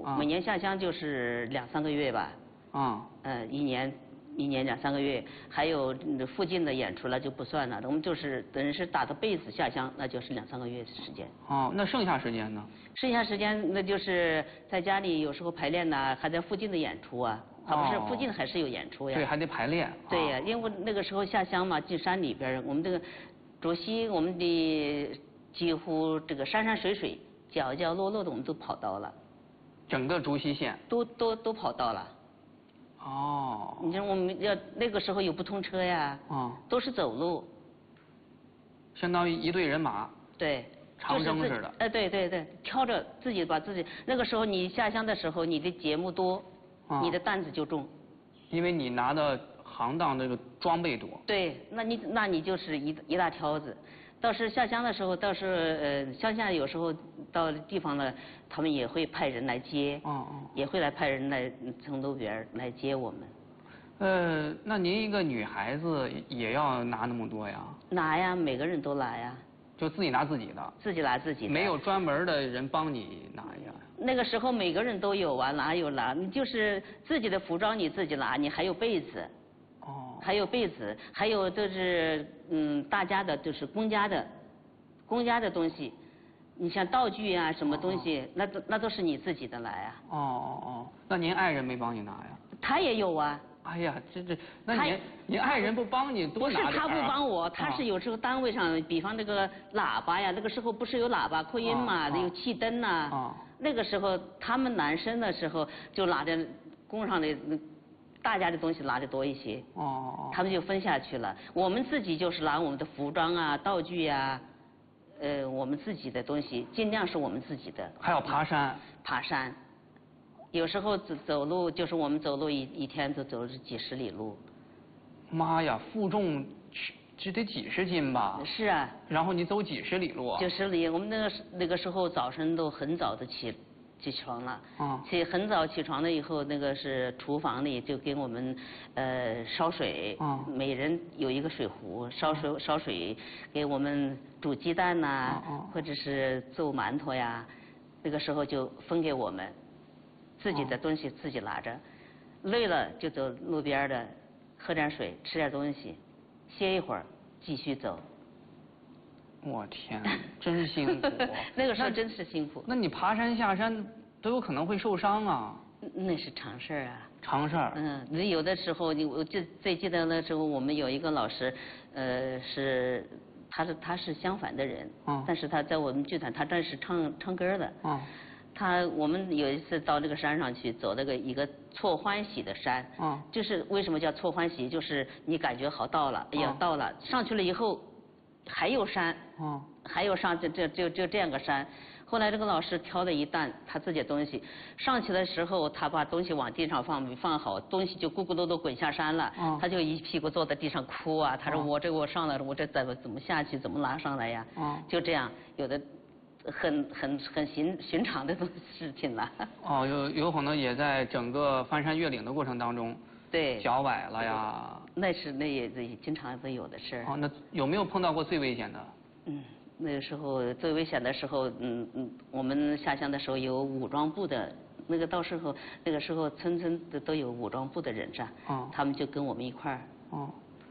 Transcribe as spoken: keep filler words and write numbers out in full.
啊、 每年下乡就是两三个月吧。 啊。 呃，一年一年两三个月，还有附近的演出了就不算了，我们就是等于是打着被子下乡，那就是两三个月的时间。 哦，那剩下时间呢？ 剩下时间那就是在家里有时候排练呐，还在附近的演出啊。他不是附近还是有演出呀？ 对，还得排练。 对呀，因为那个时候下乡嘛，进山里边，我们这个竹溪，我们的几乎这个山山水水、角角落落的，我们都跑到了。 整个竹溪县。 都都都跑到了。 哦。 你说我们要那个时候有不通车呀？ 哦。 都是走路。 相当于一队人马。 对。 长征似的。 哎，对对对，挑着自己把自己，那个时候你下乡的时候，你的节目多。你的担子就重， 因为你拿的行当这个装备多。 对，那你那你就是一一大挑子。倒是下乡的时候，倒是呃乡下有时候到地方呢，他们也会派人来接， 哦哦， 也会来派人来从路边来接我们。 呃，那您一个女孩子也要拿那么多呀？ 拿呀，每个人都拿呀。 就自己拿自己的。 自己拿自己的。 没有专门的人帮你拿呀？ 那个时候每个人都有啊，哪有拿？你就是自己的服装你自己拿，你还有被子。 哦。 还有被子，还有就是嗯，大家的就是公家的，公家的东西，你像道具啊什么东西，哦、那都那都是你自己的来啊。 哦哦哦，那您爱人没帮你拿呀？ 他也有啊。 哎呀，这这，那您您爱人不帮你多拿点、啊、 不是他不帮我，他是有时候单位上，比方那个喇叭呀，那个时候不是有喇叭扩音嘛，有气灯呐。哦。那个时候他们男生的时候就拿的工上的大家的东西拿的多一些。哦。他们就分下去了，我们自己就是拿我们的服装啊、道具呀、呃，我们自己的东西，尽量是我们自己的。 还要爬山。 爬山。有时候走走路，就是我们走路一一天就走几十里路。 妈呀，负重这得几十斤吧？ 是啊。然后你走几十里路啊？ 几十里，我们那个那个时候早晨都很早的起起床了。啊。起很早起床了以后，那个是厨房里就给我们呃烧水。啊。每人有一个水壶，烧水烧水给我们煮鸡蛋呐、啊，啊、或者是做馒头呀，那个时候就分给我们。自己的东西自己拿着，累了就走路边的，喝点水，吃点东西，歇一会儿，继续走。 我天，真辛苦。 那个时候真是辛苦。 那你爬山下山都有可能会受伤啊。 那是常事儿啊。 常事儿。 嗯，你有的时候你我就最记得那时候我们有一个老师，呃，是他是他是相反的人，嗯，但是他在我们剧团他这是唱唱歌的，嗯。他我们有一次到这个山上去走那个一个错欢喜的山，嗯，就是为什么叫错欢喜，就是你感觉好到了，哎呀到了，上去了以后还有山，嗯，还有上这这就就这样个山，后来这个老师挑了一担他自己的东西，上去的时候他把东西往地上放没放好，东西就咕咕噜噜滚下山了，嗯，他就一屁股坐在地上哭啊，他说我这我上来了，我这怎么怎么下去，怎么拿上来呀？嗯，就这样有的。很很很寻寻常的事情了。 哦，有有可能也在整个翻山越岭的过程当中， 对， 脚崴了呀。 那是那也也经常会有的事儿。 哦，那有没有碰到过最危险的？ 嗯，那个时候最危险的时候，嗯嗯，我们下乡的时候有武装部的，那个到时候那个时候村村的都有武装部的人站，哦，他们就跟我们一块儿，哦，